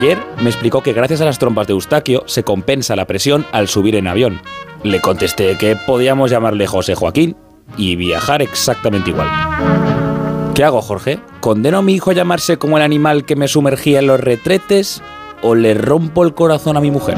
Ayer me explicó que gracias a las trompas de Eustaquio se compensa la presión al subir en avión. Le contesté que podíamos llamarle José Joaquín y viajar exactamente igual. ¿Qué hago, Jorge? ¿Condeno a mi hijo a llamarse como el animal que me sumergía en los retretes o le rompo el corazón a mi mujer?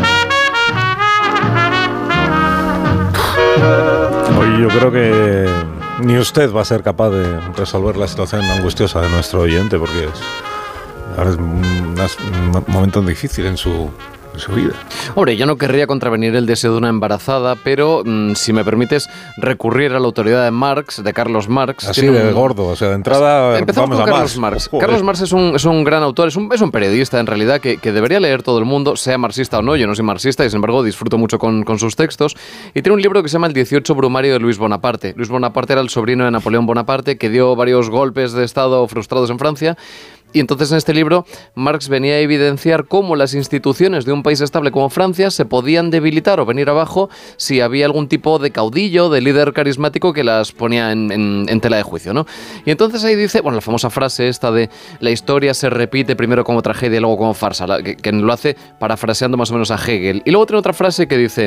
Oye, yo creo que ni usted va a ser capaz de resolver la situación angustiosa de nuestro oyente, porque ahora es un momento difícil en su vida. Hombre, yo no querría contravenir el deseo de una embarazada, pero si me permites recurrir a la autoridad de Marx, de Carlos Marx. Así de gordo, o sea, de entrada empezamos vamos con a Carlos Marx. Joder. Carlos Marx es un gran autor, es un periodista en realidad que debería leer todo el mundo, sea marxista o no. Yo no soy marxista y sin embargo disfruto mucho con sus textos. Y tiene un libro que se llama El 18 Brumario de Luis Bonaparte. Luis Bonaparte era el sobrino de Napoleón Bonaparte, que dio varios golpes de estado frustrados en Francia. Y entonces en este libro Marx venía a evidenciar cómo las instituciones de un país estable como Francia se podían debilitar o venir abajo si había algún tipo de caudillo, de líder carismático que las ponía en tela de juicio, ¿no? Y entonces ahí dice, bueno, la famosa frase esta de la historia se repite primero como tragedia y luego como farsa, que lo hace parafraseando más o menos a Hegel. Y luego tiene otra frase que dice: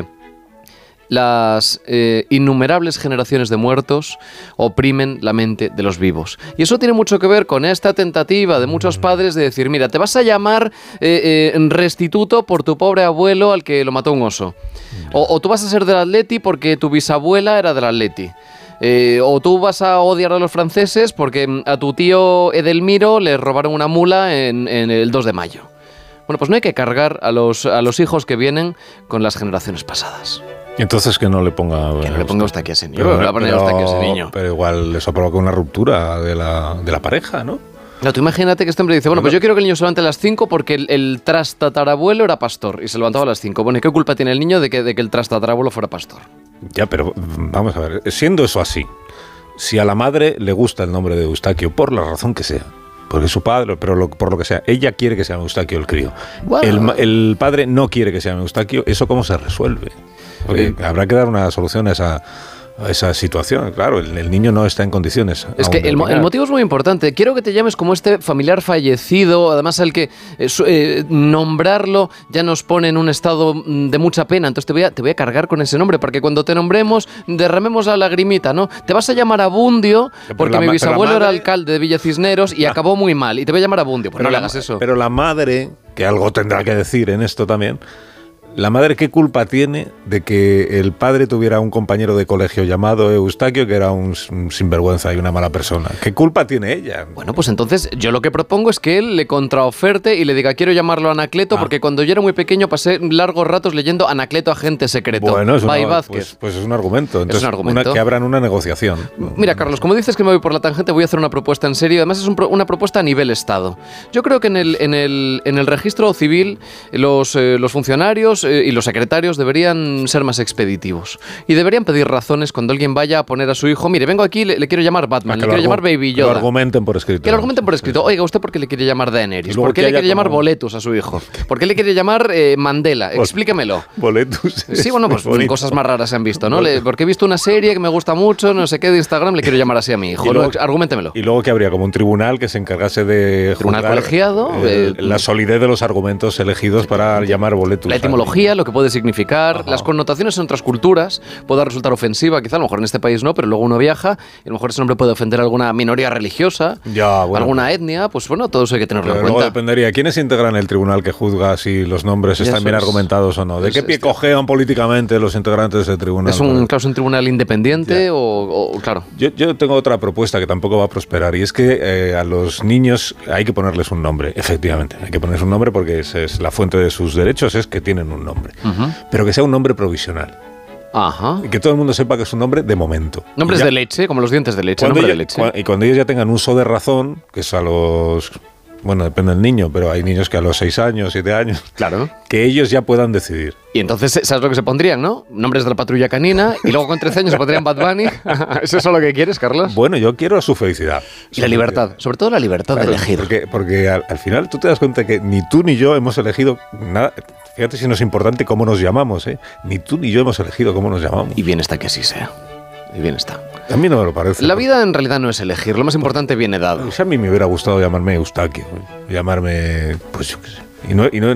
las innumerables generaciones de muertos oprimen la mente de los vivos. Y eso tiene mucho que ver con esta tentativa de muchos padres de decir, mira, te vas a llamar restituto por tu pobre abuelo al que lo mató un oso. O tú vas a ser del Atleti porque tu bisabuela era del Atleti. O tú vas a odiar a los franceses porque a tu tío Edelmiro le robaron una mula en el 2 de mayo. Bueno, pues no hay que cargar a los hijos que vienen con las generaciones pasadas. Y entonces que no le ponga... Que no le ponga Eustaquio a ese niño. Le va a poner Eustaquio a ese niño. Pero igual eso provoca una ruptura de la pareja, ¿no? No, tú imagínate que este hombre dice, bueno, pues yo quiero que el niño se levante a las 5 porque el trastatarabuelo era pastor y se levantaba a las 5. Bueno, ¿y qué culpa tiene el niño de que el trastatarabuelo fuera pastor? Ya, pero vamos a ver, siendo eso así, si a la madre le gusta el nombre de Eustaquio, por la razón que sea, porque su padre, pero por lo que sea, ella quiere que se llame Eustaquio el crío. Bueno. El padre no quiere que se llame Eustaquio, ¿eso cómo se resuelve? Porque habrá que dar una solución a esa situación. Claro, el niño no está en condiciones. Es que el motivo es muy importante. Quiero que te llames como este familiar fallecido, además al que nombrarlo ya nos pone en un estado de mucha pena. Entonces te voy a cargar con ese nombre, porque cuando te nombremos derramemos la lagrimita, ¿no? Te vas a llamar Abundio, porque mi bisabuelo era alcalde de Villa Cisneros y acabó muy mal. Y te voy a llamar Abundio, pues no le hagas eso. Pero la madre, que algo tendrá que decir en esto también... ¿La madre qué culpa tiene de que el padre tuviera un compañero de colegio llamado Eustaquio que era un sinvergüenza y una mala persona? ¿Qué culpa tiene ella? Bueno, pues entonces yo lo que propongo es que él le contraoferte y le diga quiero llamarlo Anacleto porque cuando yo era muy pequeño pasé largos ratos leyendo Anacleto Agente Secreto. Bueno, Vázquez. Pues es un argumento. Entonces, es un argumento. Que abran una negociación. Mira, Carlos, como dices que me voy por la tangente, voy a hacer una propuesta en serio. Además es una propuesta a nivel Estado. Yo creo que en el registro civil los funcionarios y los secretarios deberían ser más expeditivos y deberían pedir razones cuando alguien vaya a poner a su hijo, mire, vengo aquí, le quiero llamar Batman, le quiero llamar Baby Yoda. Que lo argumenten por escrito. Que lo argumenten por escrito. Oiga, ¿usted por qué le quiere llamar Daenerys? ¿Por qué le quiere llamar Boletus a su hijo? ¿Por qué le quiere llamar Mandela? Explíquemelo. Boletus. Sí, bueno, pues cosas más raras se han visto, ¿no? Porque he visto una serie que me gusta mucho, no sé qué, de Instagram, le quiero llamar así a mi hijo. Arguméntemelo. Y luego que habría como un tribunal que se encargase de juzgar colegiado, la solidez de los argumentos elegidos para llamar Boletus. La etimología, lo que puede significar, las connotaciones en otras culturas, pueda resultar ofensiva, quizá a lo mejor en este país no, pero luego uno viaja y a lo mejor ese nombre puede ofender a alguna minoría religiosa, alguna etnia, pues bueno, todo eso hay que tenerlo en cuenta. Luego dependería, ¿quiénes integran el tribunal que juzga si los nombres están bien argumentados o no? ¿De qué pie cojean políticamente los integrantes del tribunal? ¿Es un tribunal independiente o claro? Yo tengo otra propuesta que tampoco va a prosperar y es que a los niños hay que ponerles un nombre, efectivamente, hay que ponerles un nombre porque es la fuente de sus derechos, es que tienen un nombre, pero que sea un nombre provisional. Ajá. Y que todo el mundo sepa que es un nombre de momento. Nombres de leche, como los dientes de leche. Y cuando ellos ya tengan uso de razón, que es a los... Bueno, depende del niño, pero hay niños que a los 6 años, 7 años... Claro. Que ellos ya puedan decidir. Y entonces, ¿sabes lo que se pondrían, no? Nombres de la patrulla canina y luego con 13 años se pondrían Bad Bunny. ¿Es eso lo que quieres, Carlos? Bueno, yo quiero su felicidad. Y la libertad. Sobre todo la libertad de elegir. Porque al final tú te das cuenta que ni tú ni yo hemos elegido nada... Fíjate si no es importante cómo nos llamamos, ¿eh? Ni tú ni yo hemos elegido cómo nos llamamos. Y bien está que así sea. Y bien está. A mí no me lo parece. La vida en realidad no es elegir, lo más importante viene dado. A mí me hubiera gustado llamarme Eustaquio, llamarme, pues yo qué sé, Y no